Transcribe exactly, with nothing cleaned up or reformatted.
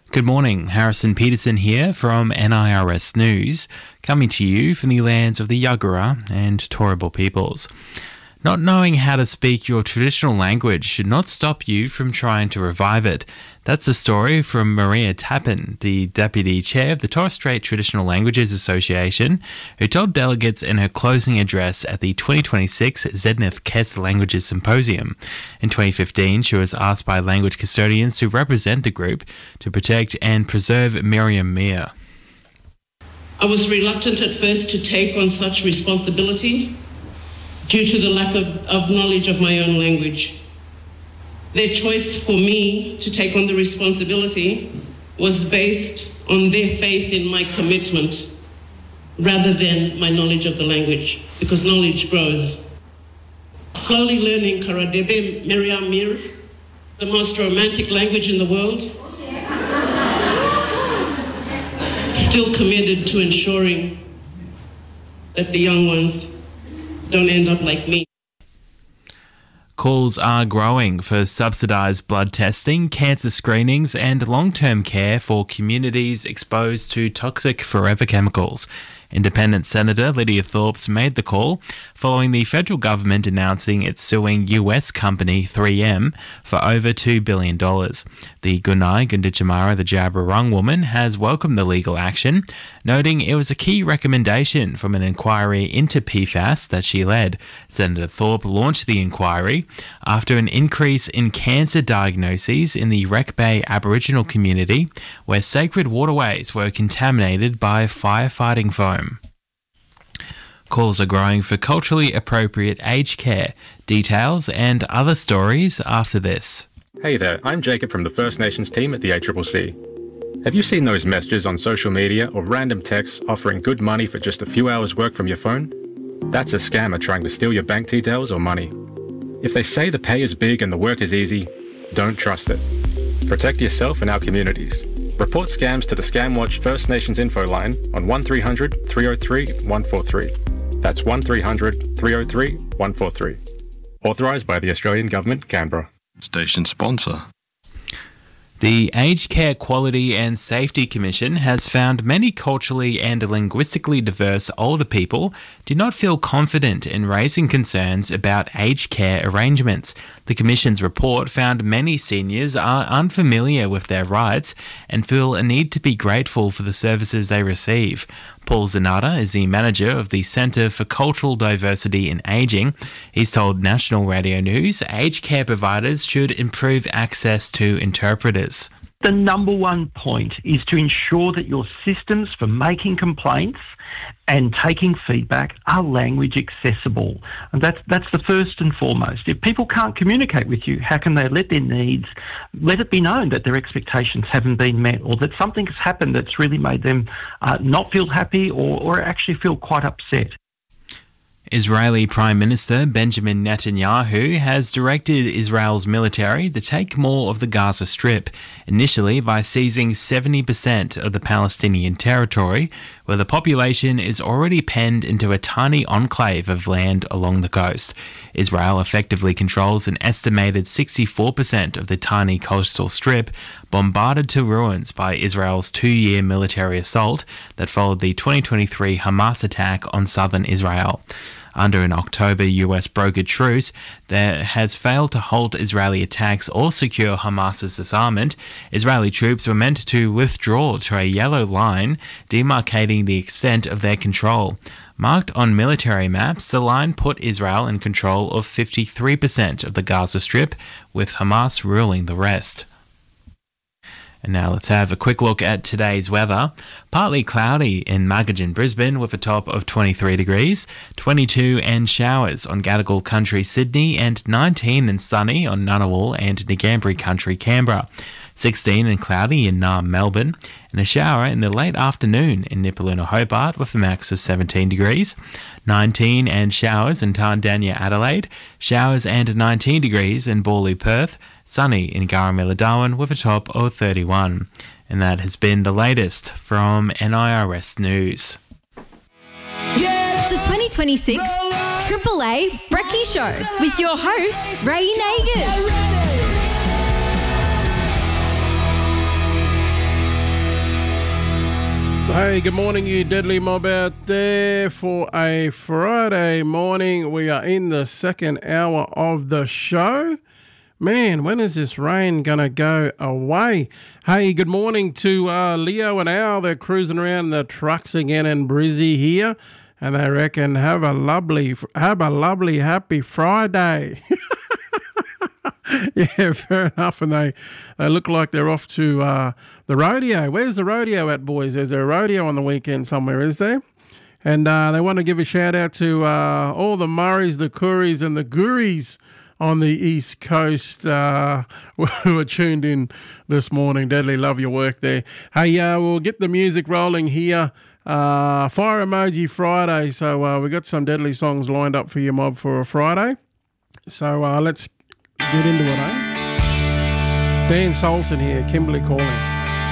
Good morning, Harrison Peterson here from N I R S News, coming to you from the lands of the Yagara and Turrbal peoples. Not knowing how to speak your traditional language should not stop you from trying to revive it. That's a story from Maria Tappan, the Deputy Chair of the Torres Strait Traditional Languages Association, who told delegates in her closing address at the twenty twenty-six Zednith Kes Languages Symposium. In twenty fifteen, she was asked by language custodians who represent the group to protect and preserve Miriam Mir. I was reluctant at first to take on such responsibility due to the lack of, of knowledge of my own language. Their choice for me to take on the responsibility was based on their faith in my commitment rather than my knowledge of the language, because knowledge grows. Slowly learning Karadebe Miriam Mir, the most romantic language in the world, still committed to ensuring that the young ones don't end up like me. Calls are growing for subsidised blood testing, cancer screenings and long-term care for communities exposed to toxic forever chemicals. Independent Senator Lydia Thorpe made the call following the federal government announcing it's suing U S company three M for over two billion dollars. The Gunai Gunditjmara the Djab-Wurrung woman has welcomed the legal action, noting it was a key recommendation from an inquiry into P FAS that she led. Senator Thorpe launched the inquiry after an increase in cancer diagnoses in the Wreck Bay Aboriginal community, where sacred waterways were contaminated by firefighting foam. Calls are growing for culturally appropriate aged care. Details and other stories after this. Hey there, I'm Jacob from the First Nations team at the A C C C. Have you seen those messages on social media or random texts offering good money for just a few hours work from your phone? That's a scammer trying to steal your bank details or money. If they say the pay is big and the work is easy, don't trust it. Protect yourself and our communities. Report scams to the ScamWatch First Nations info line on one three hundred, three oh three, one four three. That's one three hundred, three oh three, one four three. Authorised by the Australian Government, Canberra. Station sponsor. The Aged Care Quality and Safety Commission has found many culturally and linguistically diverse older people do not feel confident in raising concerns about aged care arrangements. The Commission's report found many seniors are unfamiliar with their rights and feel a need to be grateful for the services they receive. Paul Zanata is the manager of the Centre for Cultural Diversity in Ageing. He's told National Radio News aged care providers should improve access to interpreters. The number one point is to ensure that your systems for making complaints and taking feedback are language accessible. And that's, that's the first and foremost. If people can't communicate with you, how can they let their needs, let it be known that their expectations haven't been met, or that something has happened that's really made them uh, not feel happy or, or actually feel quite upset. Israeli Prime Minister Benjamin Netanyahu has directed Israel's military to take more of the Gaza Strip, initially by seizing seventy percent of the Palestinian territory, where the population is already penned into a tiny enclave of land along the coast. Israel effectively controls an estimated sixty-four percent of the tiny coastal strip, bombarded to ruins by Israel's two-year military assault that followed the twenty twenty-three Hamas attack on southern Israel. Under an October U S brokered truce that has failed to halt Israeli attacks or secure Hamas's disarmament, Israeli troops were meant to withdraw to a yellow line demarcating the extent of their control. Marked on military maps, the line put Israel in control of fifty-three percent of the Gaza Strip, with Hamas ruling the rest. And now let's have a quick look at today's weather. Partly cloudy in Magajan, Brisbane, with a top of twenty-three degrees, twenty-two and showers on Gadigal Country, Sydney, and nineteen and sunny on Ngunnawal and Ngambri Country, Canberra. sixteen and cloudy in Naarm, Melbourne, and a shower in the late afternoon in Nipaluna, Hobart, with a max of seventeen degrees. nineteen and showers in Tandanya, Adelaide, showers and nineteen degrees in Bawley, Perth, sunny in Garamilla, Darwin, with a top of thirty-one. And that has been the latest from N I R S News. The twenty twenty-six Triple A Brekkie Show with your host, Ray Nagin. Hey, good morning, you deadly mob out there. For a Friday morning, we are in the second hour of the show. Man, when is this rain going to go away? Hey, good morning to uh, Leo and Al. They're cruising around in the trucks again in Brizzy here. And they reckon, have a lovely, have a lovely, happy Friday. Yeah, fair enough. And they, they look like they're off to uh, the rodeo. Where's the rodeo at, boys? Is there a rodeo on the weekend somewhere, is there? And uh, they want to give a shout out to uh, all the Murrays, the Couries and the Goories on the East Coast uh, who are tuned in this morning. Deadly love your work there. Hey, uh, we'll get the music rolling here. Uh, Fire Emoji Friday. So uh, we got some deadly songs lined up for your mob for a Friday. So uh, let's get into it, eh? Dan Sultan here, Kimberly calling.